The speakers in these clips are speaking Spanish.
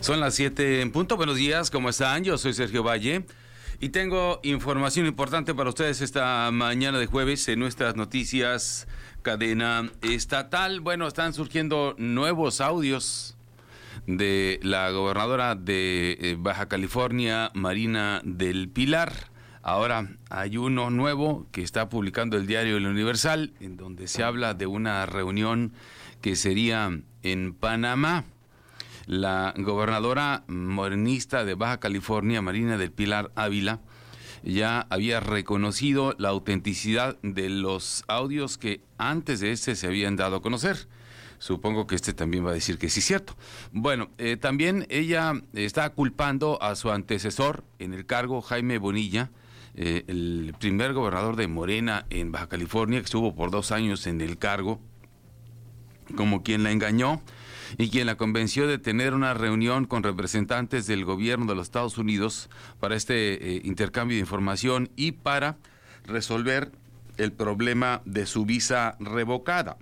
Son las 7 en punto. Buenos días, ¿cómo están? Yo soy Sergio Valle y tengo información importante para ustedes esta mañana de jueves en nuestras noticias cadena estatal. Bueno, están surgiendo nuevos audios de la gobernadora de Baja California, Marina del Pilar. Ahora hay uno nuevo que está publicando el diario El Universal, en donde se habla de una reunión que sería en Panamá. La gobernadora morenista de Baja California, Marina del Pilar Ávila, ya había reconocido la autenticidad de los audios que antes de este se habían dado a conocer. Supongo que este también va a decir que sí es cierto. Bueno, también ella está culpando a su antecesor en el cargo, Jaime Bonilla, el primer gobernador de Morena en Baja California, que estuvo por 2 años en el cargo, como quien la engañó y quien la convenció de tener una reunión con representantes del gobierno de los Estados Unidos para este intercambio de información y para resolver el problema de su visa revocada.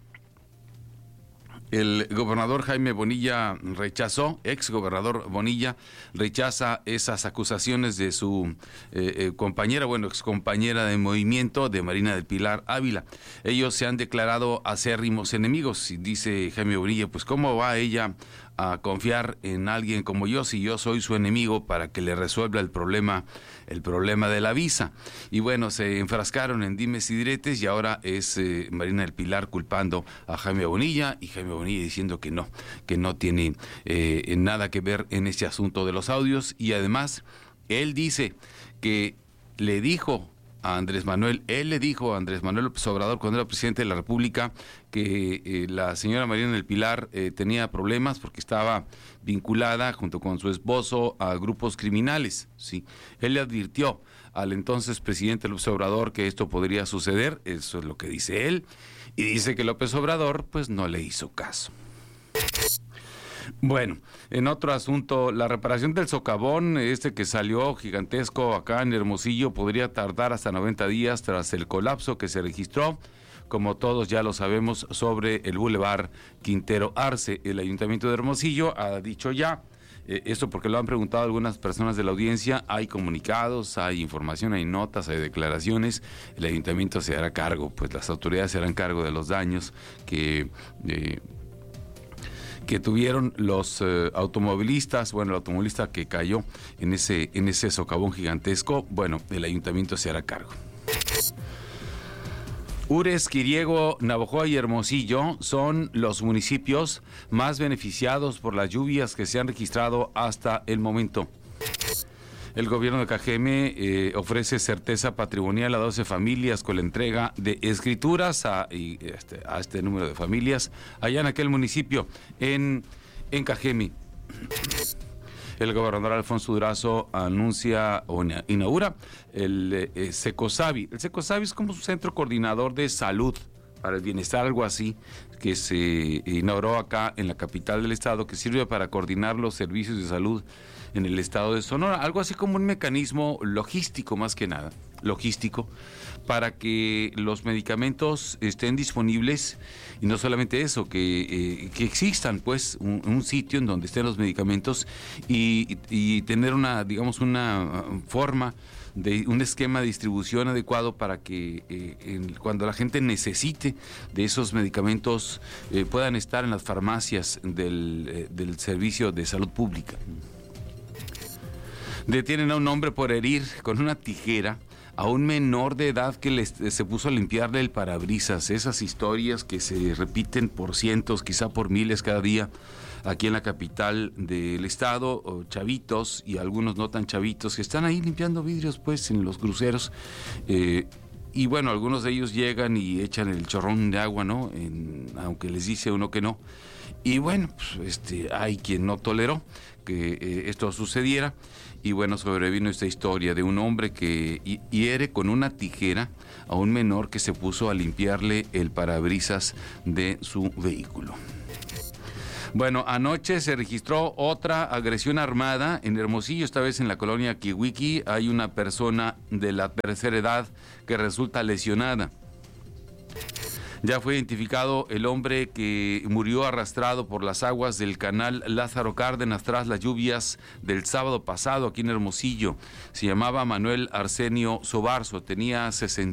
El gobernador Jaime Bonilla ex gobernador Bonilla rechaza esas acusaciones de su compañera, ex compañera de movimiento, de Marina del Pilar Ávila. Ellos se han declarado acérrimos enemigos y dice Jaime Bonilla, pues ¿cómo va ella a confiar en alguien como yo si yo soy su enemigo para que le resuelva el problema de la visa? Y bueno, se enfrascaron en dimes y diretes y ahora es Marina del Pilar culpando a Jaime Bonilla y Jaime Bonilla diciendo que no tiene nada que ver en este asunto de los audios. Y además él dice que le dijo a Andrés Manuel López Obrador, cuando era presidente de la República, que la señora Marina del Pilar tenía problemas porque estaba vinculada junto con su esposo a grupos criminales. Sí, él le advirtió al entonces presidente López Obrador que esto podría suceder, eso es lo que dice él, y dice que López Obrador pues no le hizo caso. Bueno, en otro asunto, la reparación del socavón, que salió gigantesco acá en Hermosillo, podría tardar hasta 90 días tras el colapso que se registró, como todos ya lo sabemos, sobre el Boulevard Quintero Arce. El Ayuntamiento de Hermosillo ha dicho ya, esto porque lo han preguntado algunas personas de la audiencia, hay comunicados, hay información, hay notas, hay declaraciones, el Ayuntamiento se hará cargo, pues las autoridades se harán cargo de los daños que tuvieron los automovilistas, el automovilista que cayó en ese socavón gigantesco, el ayuntamiento se hará cargo. Ures, Quiriego, Navojoa y Hermosillo son los municipios más beneficiados por las lluvias que se han registrado hasta el momento. El gobierno de Cajeme ofrece certeza patrimonial a 12 familias con la entrega de escrituras a este número de familias allá en aquel municipio, en Cajeme. El gobernador Alfonso Durazo anuncia o inaugura el Secosavi. El Secosavi es como su centro coordinador de salud para el bienestar, algo así, que se inauguró acá en la capital del estado, que sirve para coordinar los servicios de salud en el estado de Sonora, algo así como un mecanismo logístico, más que nada, para que los medicamentos estén disponibles, y no solamente eso, que existan pues un sitio en donde estén los medicamentos y tener una forma de un esquema de distribución adecuado para que cuando la gente necesite de esos medicamentos puedan estar en las farmacias del servicio de salud pública. Detienen a un hombre por herir con una tijera a un menor de edad que se puso a limpiarle el parabrisas. Esas historias que se repiten por cientos, quizá por miles cada día aquí en la capital del estado, o chavitos y algunos no tan chavitos que están ahí limpiando vidrios pues en los cruceros. Y algunos de ellos llegan y echan el chorrón de agua, ¿no? Aunque les dice uno que no. Y hay quien no toleró que esto sucediera. Y sobrevino esta historia de un hombre que hiere con una tijera a un menor que se puso a limpiarle el parabrisas de su vehículo. Anoche se registró otra agresión armada en Hermosillo, esta vez en la colonia Kiwiki. Hay una persona de la tercera edad que resulta lesionada. Ya fue identificado el hombre que murió arrastrado por las aguas del canal Lázaro Cárdenas tras las lluvias del sábado pasado aquí en Hermosillo. Se llamaba Manuel Arsenio Sobarzo, tenía 60